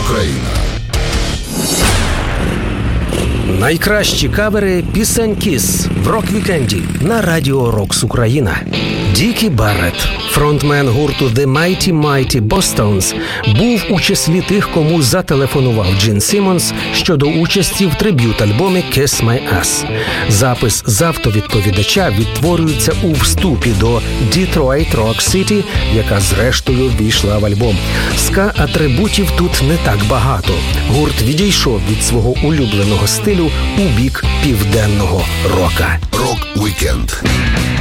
Україна. Найкращі кавери пісень Kiss в рок-вікенді на Радіо Рокс Україна. Дікі Барретт, фронтмен гурту The Mighty Mighty Bosstones, був у числі тих, кому зателефонував Джин Сіммонс щодо участі в триб'ют-альбомі Kiss My Ass. Запис з автовідповідача відтворюється у вступі до Detroit Rock City, яка зрештою ввійшла в альбом. Ска-атрибутів тут не так багато. Гурт відійшов від свого улюбленого стилю у бік південного рока. Рок-вікенд.